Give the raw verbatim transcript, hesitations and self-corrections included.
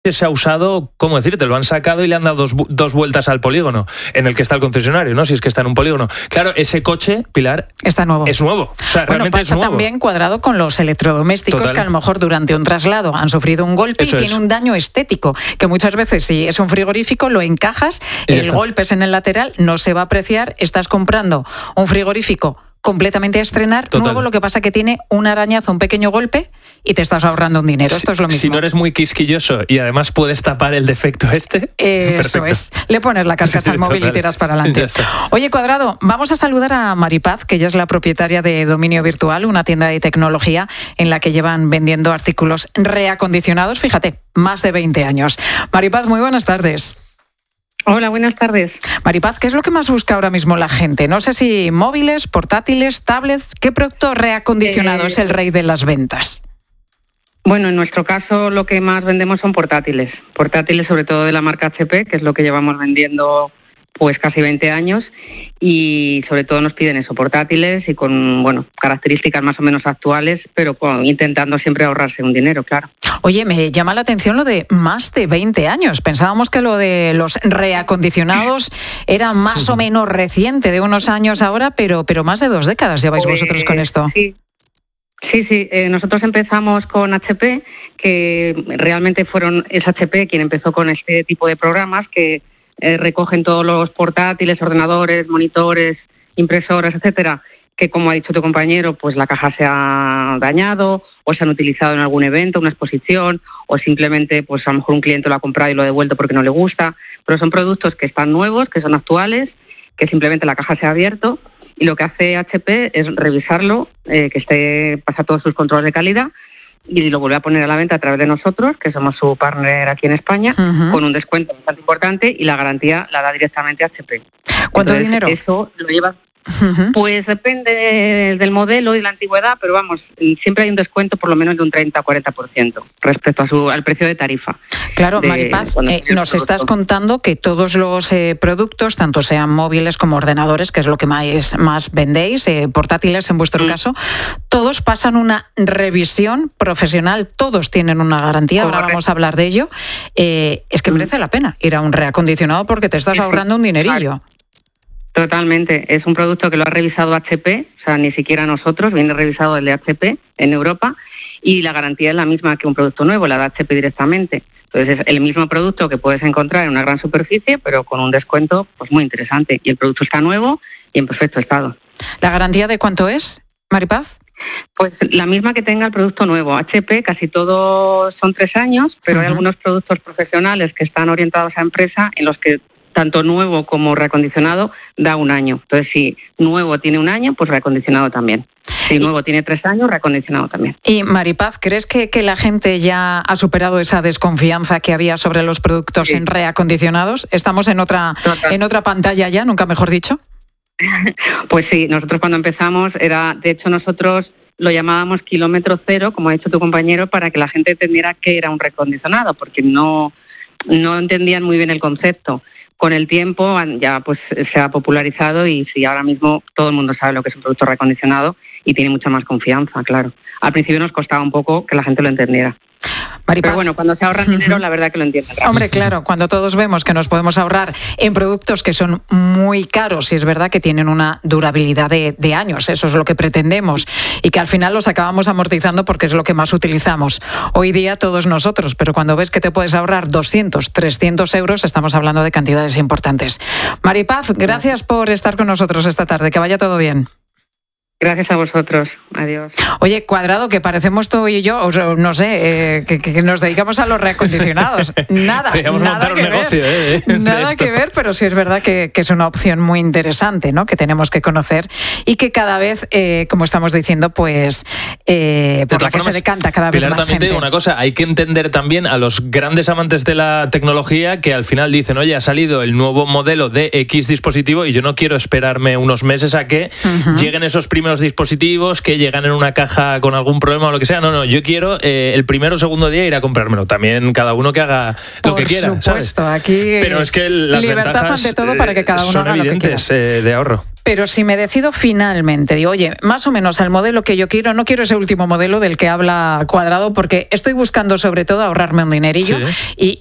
se ha usado, ¿cómo decirte? Lo han sacado y le han dado dos, dos vueltas al polígono en el que está el concesionario, ¿no? Si es que está en un polígono. Claro, ese coche, Pilar, está nuevo. Es nuevo. O sea, bueno, realmente pasa es nuevo. También cuadrado con los electrodomésticos. Total. Que a lo mejor durante un traslado han sufrido un golpe Eso y tiene es. un daño estético, que muchas veces si es un frigorífico lo encajas, y el golpe es en el lateral, no se va a apreciar, estás comprando un frigorífico completamente a estrenar, Total. nuevo, lo que pasa que tiene un arañazo, un pequeño golpe y te estás ahorrando un dinero. Esto si, es lo mismo. Si no eres muy quisquilloso y además puedes tapar el defecto este, eh, Eso es. Le pones la carcasa al móvil y tiras para adelante. Oye, Cuadrado, vamos a saludar a Maripaz, que ella es la propietaria de Dominio Virtual, una tienda de tecnología en la que llevan vendiendo artículos reacondicionados, fíjate, más de veinte años. Maripaz, muy buenas tardes. Hola, buenas tardes. Maripaz, ¿qué es lo que más busca ahora mismo la gente? No sé si móviles, portátiles, tablets. ¿Qué producto reacondicionado eh, es el rey de las ventas? Bueno, en nuestro caso lo que más vendemos son portátiles. Portátiles sobre todo de la marca H P, que es lo que llevamos vendiendo pues casi veinte años, y sobre todo nos piden eso, portátiles y con, bueno, características más o menos actuales, pero con, intentando siempre ahorrarse un dinero, claro. Oye, me llama la atención lo de más de veinte años. Pensábamos que lo de los reacondicionados era más o menos reciente, de unos años ahora, pero, pero más de dos décadas lleváis pues, vosotros con esto. Sí. Sí, sí, eh, nosotros empezamos con H P, que realmente fueron es H P quien empezó con este tipo de programas que eh, recogen todos los portátiles, ordenadores, monitores, impresoras, etcétera, que como ha dicho tu compañero, pues la caja se ha dañado o se han utilizado en algún evento, una exposición, o simplemente pues a lo mejor un cliente lo ha comprado y lo ha devuelto porque no le gusta, pero son productos que están nuevos, que son actuales, que simplemente la caja se ha abierto. Y lo que hace H P es revisarlo, eh, que esté pasa todos sus controles de calidad y lo vuelve a poner a la venta a través de nosotros, que somos su partner aquí en España, uh-huh. con un descuento bastante importante y la garantía la da directamente H P. ¿Cuánto Entonces, dinero? Eso lo lleva... Uh-huh. Pues depende del modelo y la antigüedad, pero vamos, siempre hay un descuento por lo menos de un treinta a cuarenta por ciento respecto a su, al precio de tarifa. Claro, de, Maripaz, eh, nos estás contando que todos los eh, productos, tanto sean móviles como ordenadores, que es lo que más, más vendéis, eh, portátiles en vuestro mm. caso, todos pasan una revisión profesional, todos tienen una garantía, Correcto. Ahora vamos a hablar de ello. Eh, es que mm. merece la pena ir a un reacondicionado porque te estás ahorrando un dinerillo. Claro. Totalmente, es un producto que lo ha revisado H P, o sea, ni siquiera nosotros, viene revisado el de H P en Europa y la garantía es la misma que un producto nuevo, la de H P directamente. Entonces es el mismo producto que puedes encontrar en una gran superficie, pero con un descuento pues muy interesante. Y el producto está nuevo y en perfecto estado. ¿La garantía de cuánto es, Maripaz? Pues la misma que tenga el producto nuevo. H P casi todos son tres años, pero uh-huh. hay algunos productos profesionales que están orientados a empresa en los que tanto nuevo como reacondicionado da un año. Entonces, si nuevo tiene un año, pues reacondicionado también. Si nuevo tiene tres años, reacondicionado también. Y Maripaz, ¿crees que, que la gente ya ha superado esa desconfianza que había sobre los productos sí. en reacondicionados? ¿Estamos en otra, en otra pantalla ya, nunca mejor dicho? Pues sí, nosotros cuando empezamos era, de hecho nosotros lo llamábamos kilómetro cero, como ha dicho tu compañero, para que la gente entendiera qué era un reacondicionado, porque no, no entendían muy bien el concepto. Con el tiempo ya pues se ha popularizado y sí, ahora mismo todo el mundo sabe lo que es un producto reacondicionado y tiene mucha más confianza, claro. Al principio nos costaba un poco que la gente lo entendiera. Maripaz. Pero bueno, cuando se ahorra dinero, la verdad que lo entienden. Hombre, claro, cuando todos vemos que nos podemos ahorrar en productos que son muy caros y es verdad que tienen una durabilidad de, de años, eso es lo que pretendemos, y que al final los acabamos amortizando porque es lo que más utilizamos hoy día todos nosotros, pero cuando ves que te puedes ahorrar doscientos, trescientos euros, estamos hablando de cantidades importantes. Maripaz, gracias por estar con nosotros esta tarde, que vaya todo bien. Gracias a vosotros. Adiós. Oye, Cuadrado, que parecemos tú y yo, o no sé, eh, que, que nos dedicamos a los reacondicionados. Nada, nada que ver. Negocio, eh, nada que ver, pero sí es verdad que, que es una opción muy interesante, ¿no? Que tenemos que conocer y que cada vez, eh, como estamos diciendo, pues eh, por la que se decanta cada vez Pilar, más también gente. Te digo una cosa, hay que entender también a los grandes amantes de la tecnología que al final dicen, oye, ha salido el nuevo modelo de X dispositivo y yo no quiero esperarme unos meses a que uh-huh. lleguen esos primeros dispositivos que llegan en una caja con algún problema o lo que sea. No, no, yo quiero eh, el primero o segundo día ir a comprármelo. También cada uno que haga lo Por que quiera. Por supuesto, ¿sabes? Aquí pero es que las libertad ventajas ante todo para que cada uno son haga evidentes lo que quiera. Eh, de ahorro. Pero si me decido finalmente, digo, oye, más o menos el modelo que yo quiero, no quiero ese último modelo del que habla Cuadrado, porque estoy buscando sobre todo ahorrarme un dinerillo, sí. y,